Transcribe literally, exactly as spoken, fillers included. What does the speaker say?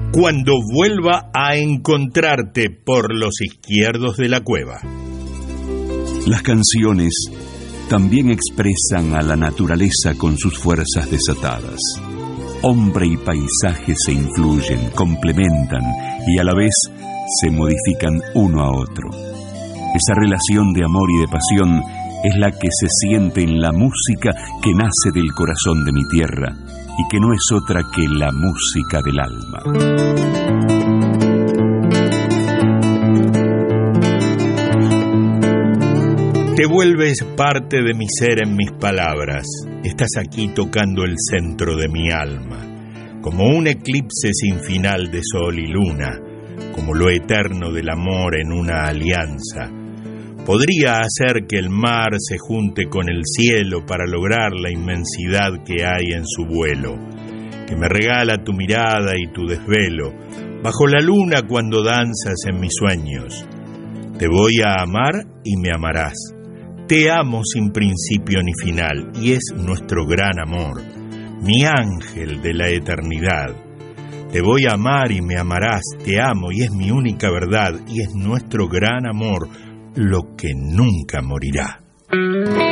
Cuando vuelva a encontrarte por los izquierdos de la cueva. Las canciones también expresan a la naturaleza con sus fuerzas desatadas. Hombre y paisaje se influyen, complementan y a la vez se modifican uno a otro. Esa relación de amor y de pasión es la que se siente en la música que nace del corazón de mi tierra y que no es otra que la música del alma. Te vuelves parte de mi ser en mis palabras. Estás aquí tocando el centro de mi alma, como un eclipse sin final de sol y luna, como lo eterno del amor en una alianza. Podría hacer que el mar se junte con el cielo para lograr la inmensidad que hay en su vuelo, que me regala tu mirada y tu desvelo, bajo la luna cuando danzas en mis sueños. Te voy a amar y me amarás. Te amo sin principio ni final, y es nuestro gran amor, mi ángel de la eternidad. Te voy a amar y me amarás, te amo y es mi única verdad, y es nuestro gran amor, lo que nunca morirá.